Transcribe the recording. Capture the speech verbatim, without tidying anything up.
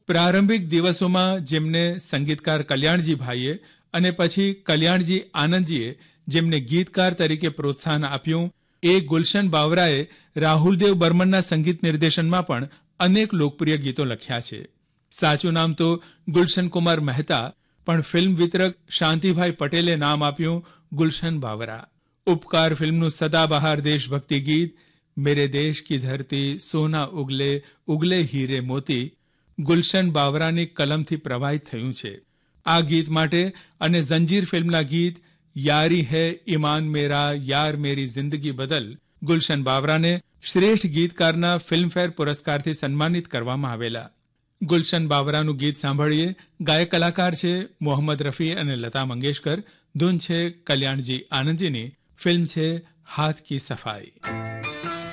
પ્રારંભિક દિવસોમાં જેમને સંગીતકાર કલ્યાણજી ભાઈએ અને પછી કલ્યાણજી આનંદજીએ જેમને ગીતકાર તરીકે પ્રોત્સાહન આપ્યું, એ ગુલશન બાવરાએ રાહુલદેવ બર્મનના સંગીત નિર્દેશનમાં પણ અનેક લોકપ્રિય ગીતો લખ્યા છે. સાચું નામ તો ગુલશન કુમાર મહેતા, પણ ફિલ્મ વિતરક શાંતિભાઈ પટેલે નામ આપ્યું ગુલશન બાવરા. ઉપકાર ફિલ્મનું સદાબહાર દેશભક્તિ ગીત મેરે દેશ કી ધરતી સોના ઉગલે ઉગલે હીરે મોતી ગુલશન બાવરાની કલમથી પ્રવાહિત થયું છે. આ ગીત માટે અને જંજીર ફિલ્મના ગીત યારી હૈ ઈમાન મેરા યાર મેરી જિંદગી બદલ ગુલશન બાવરાને શ્રેષ્ઠ ગીતકારના ફિલ્મફેર પુરસ્કારથી સન્માનિત કરવામાં આવેલા. ગુલશન બાવરાનું ગીત સાંભળીએ. ગાયક કલાકાર છે મોહમ્મદ રફી અને લતા મંગેશકર. ધૂન છે કલ્યાણજી આનંદજીની. ફિલ્મ છે હાથ કી સફાઈ.